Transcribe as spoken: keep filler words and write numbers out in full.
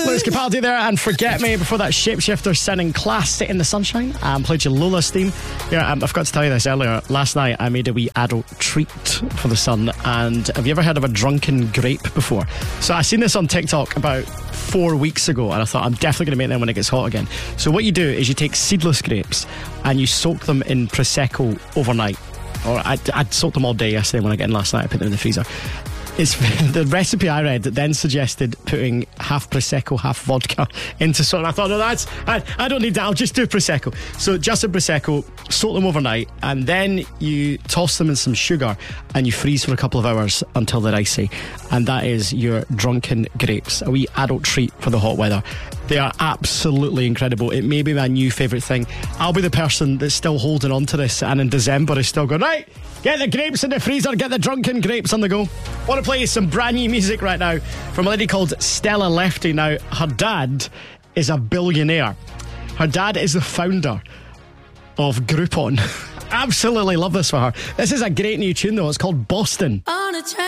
Lewis Capaldi there and Forget Me. Before that, Shapeshifter sending Class Sit in the Sunshine. I um, played you Lola's theme. Yeah, um, I forgot to tell you this earlier. Last night I made a wee adult treat for the son. And have you ever heard of a drunken grape before? So I seen this on TikTok about four weeks ago and I thought I'm definitely going to make them when it gets hot again. So what you do is you take seedless grapes and you soak them in Prosecco overnight. Or I'd, I'd soaked them all day yesterday when I got in last night. I put them in the freezer. It's the recipe I read that then suggested putting half Prosecco, half vodka into salt. And I thought, no, that's I, I don't need that. I'll just do Prosecco. So just a Prosecco, soak them overnight, and then you toss them in some sugar and you freeze for a couple of hours until they're icy. And that is your drunken grapes, a wee adult treat for the hot weather. They are absolutely incredible. It may be my new favourite thing. I'll be the person that's still holding on to this and in December is still going, right, get the grapes in the freezer, get the drunken grapes on the go. I want to play you some brand new music right now from a lady called Stella Lefty. Now, her dad is a billionaire. Her dad is the founder of Groupon. Absolutely love this for her. This is a great new tune though. It's called Boston. On a train.